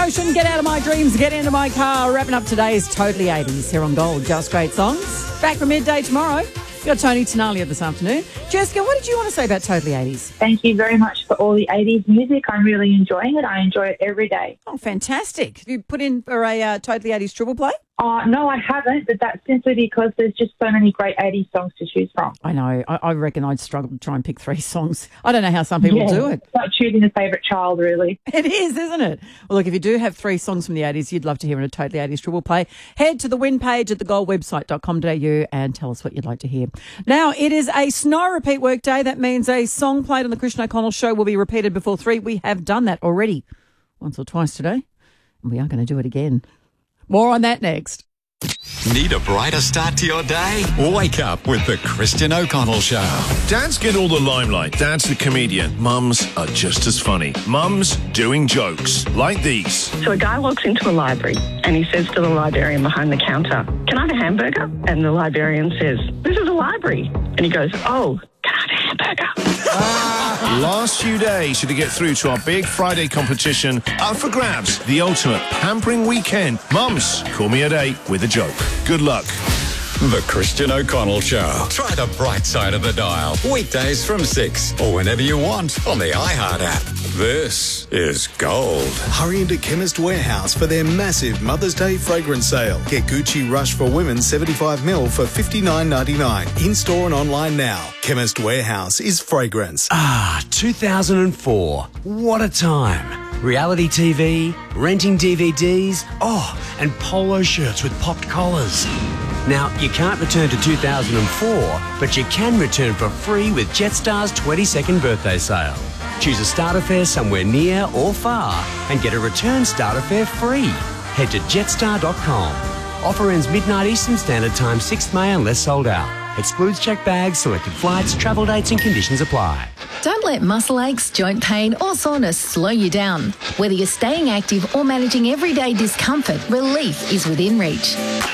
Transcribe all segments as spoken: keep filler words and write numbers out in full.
Ocean, Get Out of My Dreams, Get Into My Car. Wrapping up today's Totally eighties here on Gold. Just great songs. Back from midday tomorrow. We've got Tony Tenalia this afternoon. Jessica, what did you want to say about Totally eighties? Thank you very much for all the eighties music. I'm really enjoying it. I enjoy it every day. Oh, fantastic. Have you put in for a uh, Totally eighties triple play? Uh, no, I haven't, but that's simply because there's just so many great eighties songs to choose from. I know. I, I reckon I'd struggle to try and pick three songs. I don't know how some people yeah, do it. It's like choosing a favourite child, really. It is, isn't it? Well, look, if you do have three songs from the eighties you'd love to hear in a Totally eighties triple play, head to the win page at the gold website dot com dot a u and tell us what you'd like to hear. Now, it is a snow repeat work day. That means a song played on the Christian O'Connell show will be repeated before three. We have done that already once or twice today, and we are going to do it again. More on that next. Need a brighter start to your day? Wake up with the Christian O'Connell Show. Dads get all the limelight. Dad's the comedian. Mums are just as funny. Mums doing jokes like these. So a guy walks into a library and he says to the librarian behind the counter, "Can I have a hamburger?" And the librarian says, "This is a library." And he goes, "Oh, can I have a hamburger?" Last few days to get through to our big Friday competition. Up for grabs, the ultimate pampering weekend. Mums, call me at eight with a joke. Good luck. The Christian O'Connell Show. Try the bright side of the dial. Weekdays from six or whenever you want on the iHeart app. This is Gold. Hurry into Chemist Warehouse for their massive Mother's Day fragrance sale. Get Gucci Rush for Women seventy-five milliliters for fifty-nine ninety-nine. In-store and online now. Chemist Warehouse is fragrance. Ah, two thousand four. What a time. Reality T V, renting D V Ds, oh, and polo shirts with popped collars. Now, you can't return to two thousand four, but you can return for free with Jetstar's twenty-second birthday sale. Choose a starter fare somewhere near or far and get a return starter fare free. Head to jetstar dot com. Offer ends midnight Eastern Standard Time, sixth of May unless sold out. Excludes checked bags, selected flights, travel dates and conditions apply. Don't let muscle aches, joint pain or soreness slow you down. Whether you're staying active or managing everyday discomfort, relief is within reach.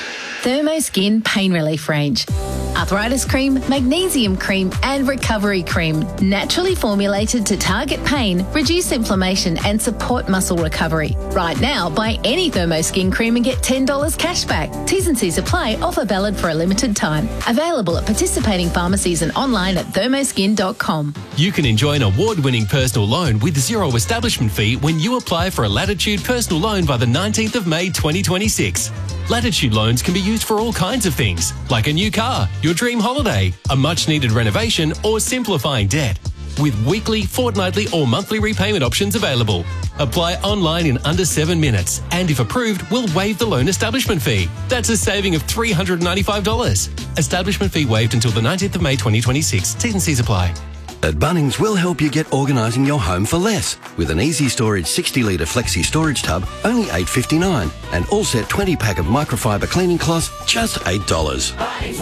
Thermoskin Pain Relief Range. Arthritis cream, magnesium cream and recovery cream. Naturally formulated to target pain, reduce inflammation and support muscle recovery. Right now, buy any Thermoskin cream and get ten dollars cash back. T's and C's apply. Offer valid for a limited time. Available at participating pharmacies and online at thermoskin dot com. You can enjoy an award-winning personal loan with zero establishment fee when you apply for a Latitude personal loan by the nineteenth of May twenty twenty-six. Latitude loans can be used for all kinds of things, like a new car, your dream holiday, a much-needed renovation, or simplifying debt. With weekly, fortnightly, or monthly repayment options available. Apply online in under seven minutes, and if approved, we'll waive the loan establishment fee. That's a saving of three hundred ninety-five dollars. Establishment fee waived until the nineteenth of May twenty twenty-six. T's and C's apply. At Bunnings, we'll help you get organising your home for less. With an Easy Storage sixty litre flexi storage tub, only eight dollars fifty-nine. And all set twenty pack of microfiber cleaning cloths, just eight dollars.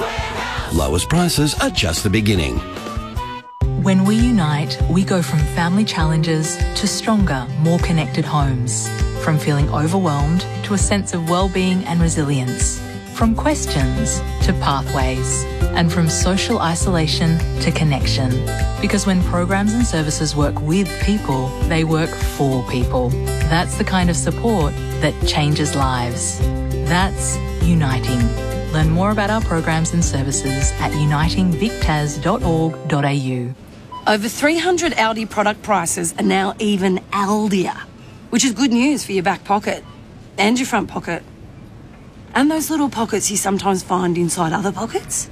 Lowest prices are just the beginning. When we unite, we go from family challenges to stronger, more connected homes. From feeling overwhelmed to a sense of well-being and resilience. From questions to pathways. And from social isolation to connection. Because when programs and services work with people, they work for people. That's the kind of support that changes lives. That's uniting. Learn more about our programs and services at uniting vic tas dot org dot a u. Over three hundred Aldi product prices are now even Aldier, which is good news for your back pocket and your front pocket. And those little pockets you sometimes find inside other pockets.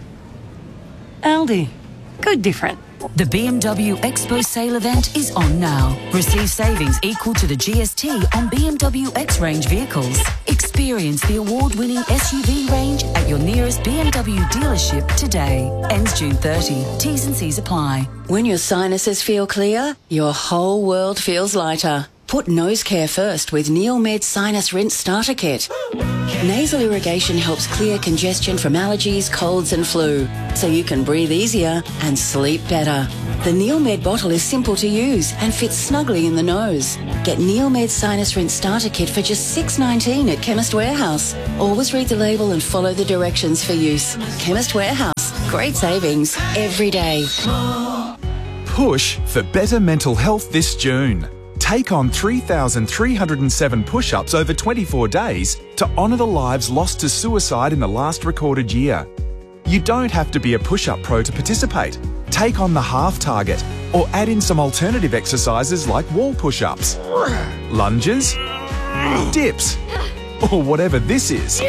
Aldi. Good different. The B M W Expo sale event is on now. Receive savings equal to the G S T on B M W X-Range vehicles. Experience the award-winning S U V range at your nearest B M W dealership today. Ends June thirtieth. T's and C's apply. When your sinuses feel clear, your whole world feels lighter. Put nose care first with Neomed Sinus Rinse Starter Kit. Nasal irrigation helps clear congestion from allergies, colds and flu, so you can breathe easier and sleep better. The Neomed bottle is simple to use and fits snugly in the nose. Get Neomed Sinus Rinse Starter Kit for just six dollars nineteen at Chemist Warehouse. Always read the label and follow the directions for use. Chemist Warehouse. Great savings every day. Push for better mental health this June. Take on three thousand three hundred seven push-ups over twenty-four days to honour the lives lost to suicide in the last recorded year. You don't have to be a push-up pro to participate. Take on the half target or add in some alternative exercises like wall push-ups, lunges, dips, or whatever this is.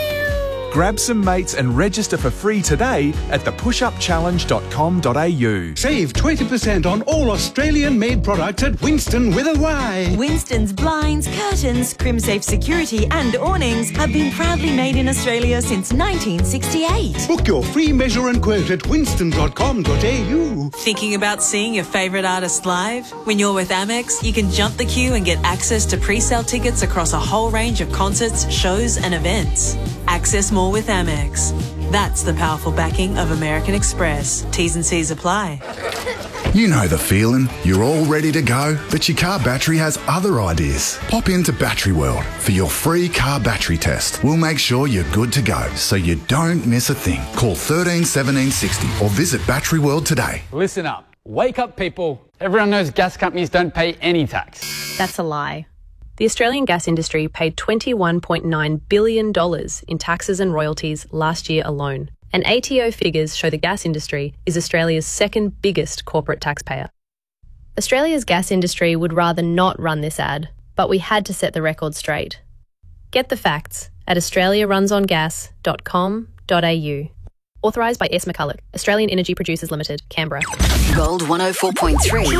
Grab some mates and register for free today at the push up challenge dot com dot a u. Save twenty percent on all Australian-made products at Winston with a Y. Winston's blinds, curtains, CrimSafe security and awnings have been proudly made in Australia since nineteen sixty-eight. Book your free measure and quote at winston dot com dot a u. Thinking about seeing your favourite artist live? When you're with Amex, you can jump the queue and get access to pre-sale tickets across a whole range of concerts, shows and events. Access more with Amex. That's the powerful backing of American Express. T's and C's apply. You know the feeling. You're all ready to go, but your car battery has other ideas. Pop into Battery World for your free car battery test. We'll make sure you're good to go, so you don't miss a thing. Call thirteen seventeen sixty or visit Battery World today. Listen up. Wake up, people. Everyone knows gas companies don't pay any tax. That's a lie. The Australian gas industry paid twenty-one point nine billion dollars in taxes and royalties last year alone. And A T O figures show the gas industry is Australia's second biggest corporate taxpayer. Australia's gas industry would rather not run this ad, but we had to set the record straight. Get the facts at australia runs on gas dot com dot a u. Authorised by S. McCulloch, Australian Energy Producers Limited, Canberra. Gold one oh four point three.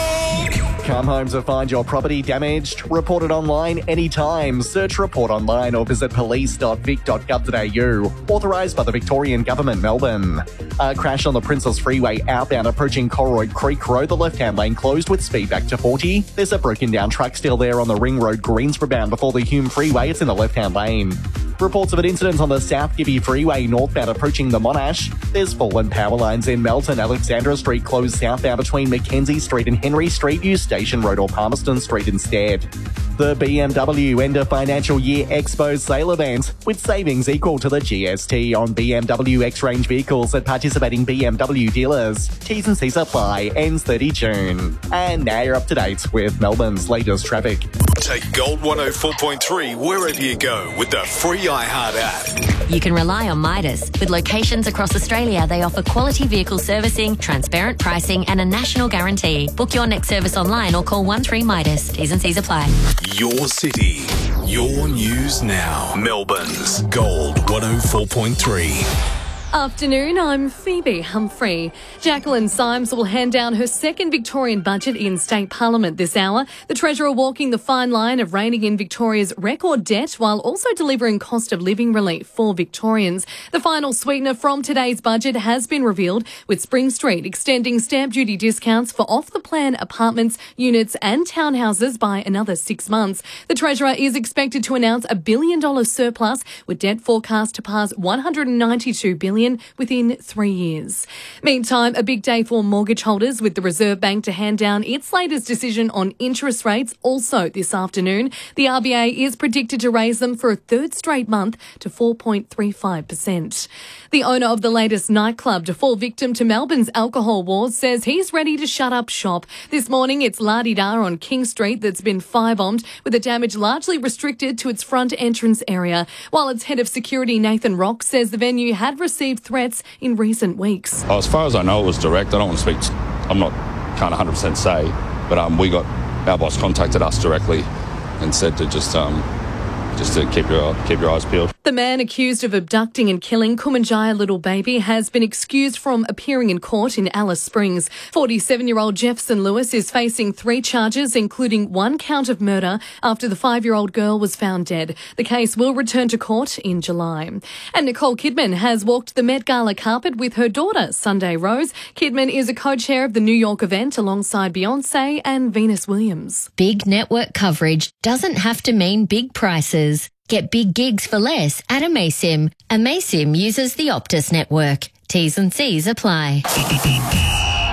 Come home to find your property damaged? Report it online anytime. Search Report Online or visit police dot vic dot gov dot a u. Authorised by the Victorian Government, Melbourne. A crash on the Princess Freeway outbound approaching Colroyd Creek Road. The left-hand lane closed with speed back to forty. There's a broken down truck still there on the Ring Road Greensboro bound before the Hume Freeway. It's in the left-hand lane. Reports of an incident on the South Gibby Freeway northbound approaching the Monash. There's fallen power lines in Melton. Alexandra Street closed southbound between Mackenzie Street and Henry Street. Use Station Road or Palmerston Street instead. The B M W End of Financial Year Expo sale event with savings equal to the G S T on B M W X-Range vehicles at participating B M W dealers. T's and C's apply. Ends thirty June. And now you're up to date with Melbourne's latest traffic. Take Gold one oh four point three wherever you go with the free iHeart app. You can rely on Midas. With locations across Australia, they offer quality vehicle servicing, transparent pricing and a national guarantee. Book your next service online or call one three Midas. T's and C's apply. Your city, your news now. Melbourne's Gold one oh four point three. Afternoon, I'm Phoebe Humphrey. Jacqueline Symes will hand down her second Victorian budget in State Parliament this hour. The Treasurer walking the fine line of reining in Victoria's record debt while also delivering cost of living relief for Victorians. The final sweetener from today's budget has been revealed, with Spring Street extending stamp duty discounts for off-the-plan apartments, units and townhouses by another six months. The Treasurer is expected to announce a billion dollar surplus, with debt forecast to pass one hundred ninety-two billion dollars within three years. Meantime, a big day for mortgage holders, with the Reserve Bank to hand down its latest decision on interest rates also this afternoon. The R B A is predicted to raise them for a third straight month to four point three five percent. The owner of the latest nightclub to fall victim to Melbourne's alcohol wars says he's ready to shut up shop. This morning, it's La Di Da on King Street that's been firebombed, with the damage largely restricted to its front entrance area, while its head of security, Nathan Rock, says the venue had received threats in recent weeks. Oh, as far as I know, it was direct. I don't want to speak, to, I'm not, can't one hundred percent say, but um, we got, our boss contacted us directly and said to just, um, just to keep your, keep your eyes peeled. The man accused of abducting and killing Kumanjaya little baby has been excused from appearing in court in Alice Springs. forty-seven-year-old Jefferson Lewis is facing three charges, including one count of murder, after the five-year-old girl was found dead. The case will return to court in July. And Nicole Kidman has walked the Met Gala carpet with her daughter, Sunday Rose. Kidman is a co-chair of the New York event alongside Beyonce and Venus Williams. Big network coverage doesn't have to mean big prices. Get big gigs for less at Amaysim. Amaysim uses the Optus network. T's and C's apply.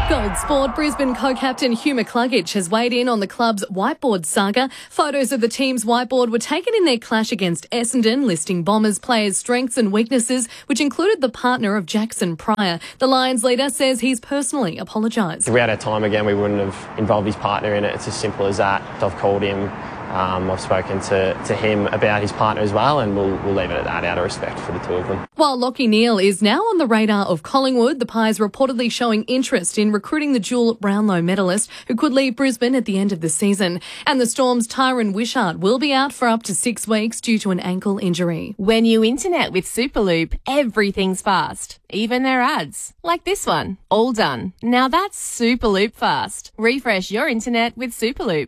Gold Sport, Brisbane co-captain Hugh McCluggage has weighed in on the club's whiteboard saga. Photos of the team's whiteboard were taken in their clash against Essendon, listing Bombers players' strengths and weaknesses, which included the partner of Jackson Pryor. The Lions leader says he's personally apologised. If we had our time again, we wouldn't have involved his partner in it. It's as simple as that. I've called him. Um, I've spoken to, to him about his partner as well, and we'll, we'll leave it at that out of respect for the two of them. While Lachie Neale is now on the radar of Collingwood, the Pies reportedly showing interest in recruiting the dual Brownlow medalist who could leave Brisbane at the end of the season. And the Storm's Tyron Wishart will be out for up to six weeks due to an ankle injury. When you internet with Superloop, everything's fast, even their ads. Like this one, all done. Now that's Superloop fast. Refresh your internet with Superloop.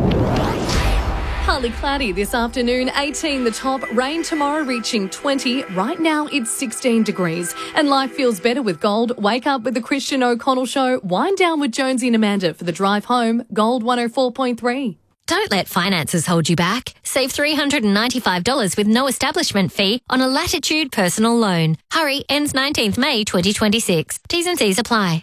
Partly cloudy this afternoon, eighteen the top, rain tomorrow reaching twenty. Right now it's sixteen degrees. And life feels better with Gold. Wake up with the Christian O'Connell Show. Wind down with Jonesy and Amanda for the drive home. Gold one oh four point three. Don't let finances hold you back. Save three hundred ninety-five dollars with no establishment fee on a Latitude personal loan. Hurry, ends nineteenth May twenty twenty-six. T's and C's apply.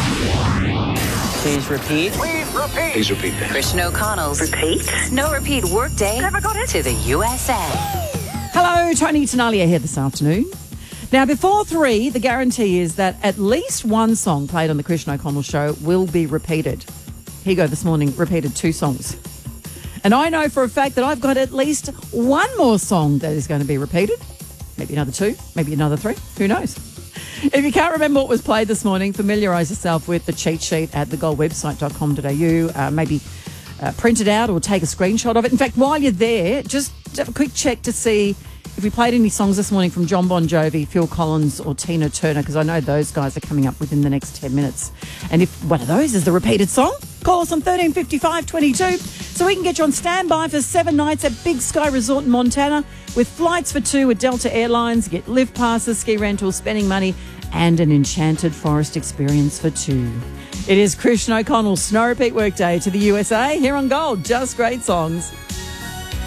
Please repeat. Please repeat. Please repeat. Christian O'Connell's Repeat. No Repeat Workday Never got it. to the U S A. Hello, Tony Tenalia here this afternoon. Now, before three, the guarantee is that at least one song played on the Christian O'Connell Show will be repeated. Higo this morning repeated two songs. And I know for a fact that I've got at least one more song that is going to be repeated. Maybe another two, maybe another three. Who knows? If you can't remember what was played this morning, familiarise yourself with the cheat sheet at the gold website dot com dot a u. Uh, maybe uh, print it out or take a screenshot of it. In fact, while you're there, just have a quick check to see if we played any songs this morning from John Bon Jovi, Phil Collins or Tina Turner, because I know those guys are coming up within the next ten minutes. And if one of those is the repeated song, call us on thirteen fifty-five twenty-two so we can get you on standby for seven nights at Big Sky Resort in Montana with flights for two with Delta Airlines, get lift passes, ski rentals, spending money and an enchanted forest experience for two. It is Christian O'Connell's Snow Repeat Workday to the U S A here on Gold. Just great songs.